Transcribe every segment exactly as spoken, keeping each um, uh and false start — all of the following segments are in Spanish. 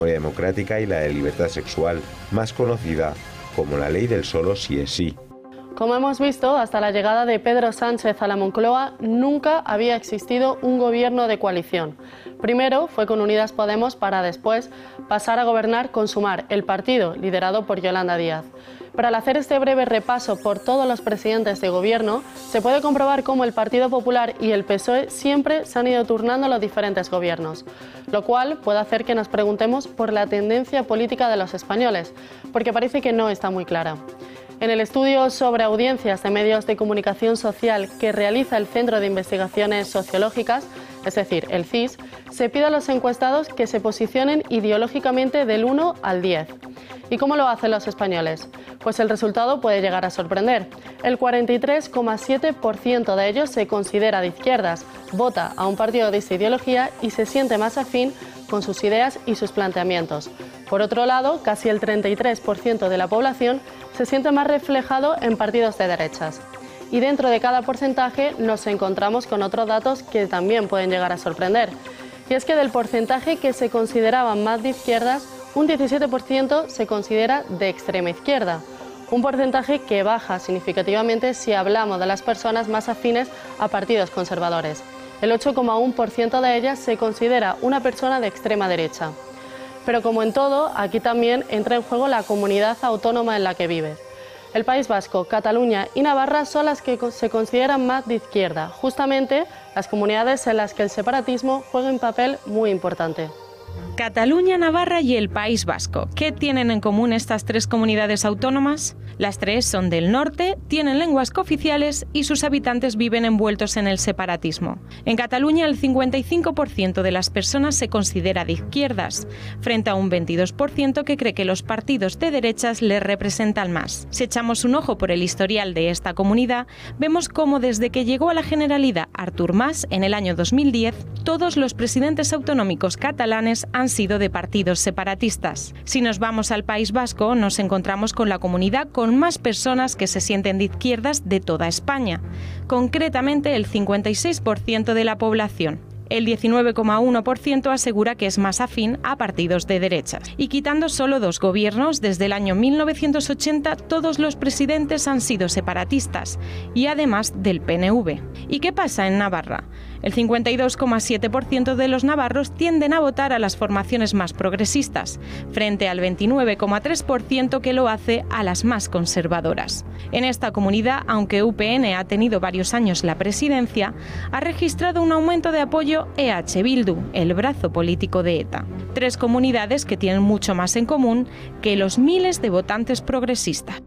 democrática y la de libertad sexual, más conocida como la ley del solo sí es sí. Como hemos visto, hasta la llegada de Pedro Sánchez a la Moncloa nunca había existido un gobierno de coalición. Primero fue con Unidas Podemos para después pasar a gobernar con Sumar, el partido liderado por Yolanda Díaz. Pero al hacer este breve repaso por todos los presidentes de gobierno, se puede comprobar cómo el Partido Popular y el P S O E siempre se han ido turnando los diferentes gobiernos, lo cual puede hacer que nos preguntemos por la tendencia política de los españoles, porque parece que no está muy clara. En el estudio sobre audiencias de medios de comunicación social que realiza el Centro de Investigaciones Sociológicas, es decir, el C I S, se pide a los encuestados que se posicionen ideológicamente del uno al diez. ¿Y cómo lo hacen los españoles? Pues el resultado puede llegar a sorprender. El cuarenta y tres coma siete por ciento de ellos se considera de izquierdas, vota a un partido de esta ideología y se siente más afín con sus ideas y sus planteamientos. Por otro lado, casi el treinta y tres por ciento de la población se siente más reflejado en partidos de derechas. Y dentro de cada porcentaje nos encontramos con otros datos que también pueden llegar a sorprender. Y es que del porcentaje que se consideraban más de izquierdas, un diecisiete por ciento se considera de extrema izquierda, un porcentaje que baja significativamente si hablamos de las personas más afines a partidos conservadores. El ocho coma uno por ciento de ellas se considera una persona de extrema derecha. Pero como en todo, aquí también entra en juego la comunidad autónoma en la que vives. El País Vasco, Cataluña y Navarra son las que se consideran más de izquierda, justamente las comunidades en las que el separatismo juega un papel muy importante. Cataluña, Navarra y el País Vasco. ¿Qué tienen en común estas tres comunidades autónomas? Las tres son del norte, tienen lenguas cooficiales y sus habitantes viven envueltos en el separatismo. En Cataluña, el cincuenta y cinco por ciento de las personas se considera de izquierdas, frente a un veintidós por ciento que cree que los partidos de derechas les representan más. Si echamos un ojo por el historial de esta comunidad, vemos cómo desde que llegó a la Generalidad Artur Mas en el año dos mil diez, todos los presidentes autonómicos catalanes han sido de partidos separatistas. Si nos vamos al País Vasco, nos encontramos con la comunidad con más personas que se sienten de izquierdas de toda España, concretamente el cincuenta y seis por ciento de la población. El diecinueve coma uno por ciento asegura que es más afín a partidos de derechas. Y quitando solo dos gobiernos, desde el año mil novecientos ochenta todos los presidentes han sido separatistas, y además del P N V. ¿Y qué pasa en Navarra? El cincuenta y dos coma siete por ciento de los navarros tienden a votar a las formaciones más progresistas, frente al veintinueve coma tres por ciento que lo hace a las más conservadoras. En esta comunidad, aunque U P N ha tenido varios años la presidencia, ha registrado un aumento de apoyo E H Bildu, el brazo político de ETA. Tres comunidades que tienen mucho más en común que los miles de votantes progresistas.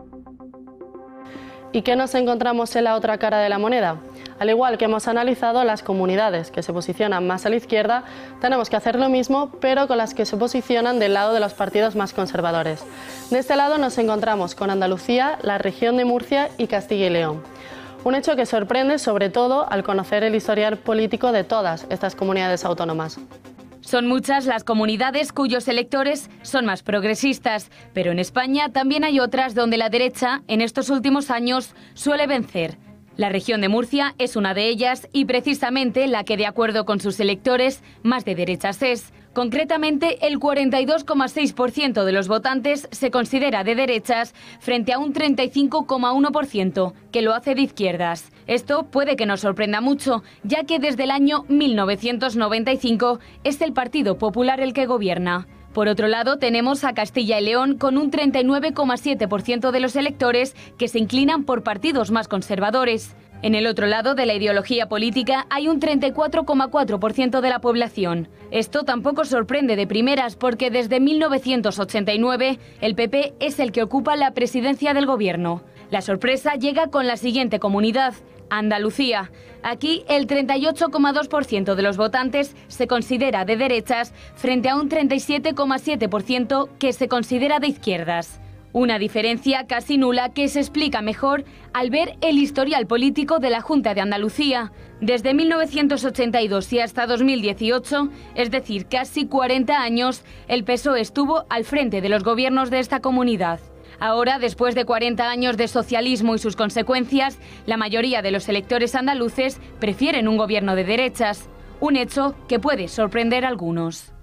¿Y qué nos encontramos en la otra cara de la moneda? Al igual que hemos analizado las comunidades que se posicionan más a la izquierda, tenemos que hacer lo mismo, pero con las que se posicionan del lado de los partidos más conservadores. De este lado nos encontramos con Andalucía, la región de Murcia y Castilla y León. Un hecho que sorprende sobre todo al conocer el historial político de todas estas comunidades autónomas. Son muchas las comunidades cuyos electores son más progresistas, pero en España también hay otras donde la derecha, en estos últimos años, suele vencer. La región de Murcia es una de ellas y precisamente la que, de acuerdo con sus electores, más de derechas es. Concretamente, el cuarenta y dos coma seis por ciento de los votantes se considera de derechas frente a un treinta y cinco coma uno por ciento que lo hace de izquierdas. Esto puede que nos sorprenda mucho, ya que desde el año mil novecientos noventa y cinco es el Partido Popular el que gobierna. Por otro lado, tenemos a Castilla y León con un treinta y nueve coma siete por ciento de los electores que se inclinan por partidos más conservadores. En el otro lado de la ideología política hay un treinta y cuatro coma cuatro por ciento de la población. Esto tampoco sorprende de primeras porque desde mil novecientos ochenta y nueve el P P es el que ocupa la presidencia del gobierno. La sorpresa llega con la siguiente comunidad, Andalucía. Aquí el treinta y ocho coma dos por ciento de los votantes se considera de derechas frente a un treinta y siete coma siete por ciento que se considera de izquierdas. Una diferencia casi nula que se explica mejor al ver el historial político de la Junta de Andalucía. Desde mil novecientos ochenta y dos y hasta dos mil dieciocho, es decir, casi cuarenta años, el P S O E estuvo al frente de los gobiernos de esta comunidad. Ahora, después de cuarenta años de socialismo y sus consecuencias, la mayoría de los electores andaluces prefieren un gobierno de derechas, un hecho que puede sorprender a algunos.